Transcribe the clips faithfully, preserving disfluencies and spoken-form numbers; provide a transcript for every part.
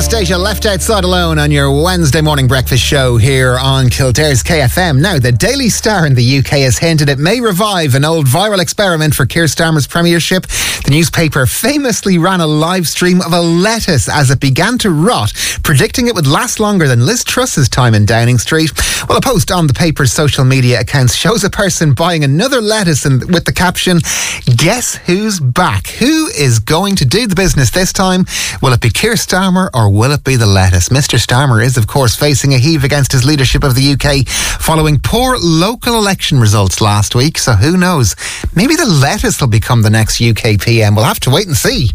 Anastasia, Left Outside Alone on your Wednesday morning breakfast show here on Kildare's K F M. Now, the Daily Star in the U K has hinted it may revive an old viral experiment for Keir Starmer's premiership. The newspaper famously ran a live stream of a lettuce as it began to rot, predicting it would last longer than Liz Truss's time in Downing Street. Well, a post on the paper's social media accounts shows a person buying another lettuce and with the caption, "Guess who's back? Who is going to do the business this time? Will it be Keir Starmer or will it be the lettuce?" Mister Starmer is, of course, facing a heave against his leadership of the U K following poor local election results last week. So who knows? Maybe the lettuce will become the next U K P M. We'll have to wait and see.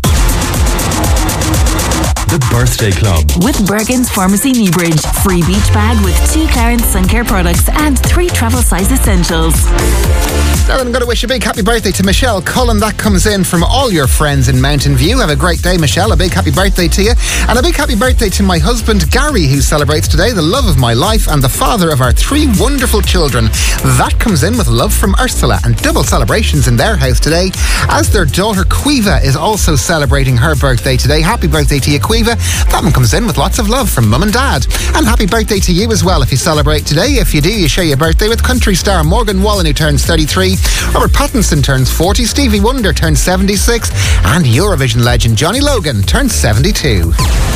The Birthday Club. With Bergen's Pharmacy Newbridge. Free beach bag with two Clarence Sun Care products and three travel size essentials. Now I'm going to wish a big happy birthday to Michelle Cullen. That comes in from all your friends in Mountain View. Have a great day, Michelle. A big happy birthday to you. And a big happy birthday to my husband, Gary, who celebrates today, the love of my life and the father of our three wonderful children. That comes in with love from Ursula and double celebrations in their house today, as their daughter, Quiva, is also celebrating her birthday today. Happy birthday to you, Quiva. That one comes in with lots of love from Mum and Dad. And happy birthday to you as well if you celebrate today. If you do, you share your birthday with country star Morgan Wallen, who turns thirty-three. Robert Pattinson turns forty, Stevie Wonder turns seventy-six, and Eurovision legend Johnny Logan turns seventy-two.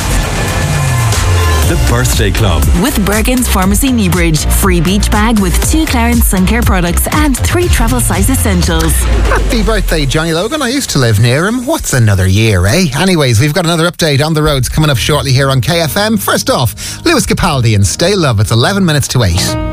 The Birthday Club. With Bergen's Pharmacy Newbridge. Free beach bag with two Clarence Sun Care products and three travel size essentials. Happy birthday, Johnny Logan. I used to live near him. What's another year, eh? Anyways, we've got another update on the roads coming up shortly here on K F M. First off, Lewis Capaldi and Stay Love. It's eleven minutes to eight.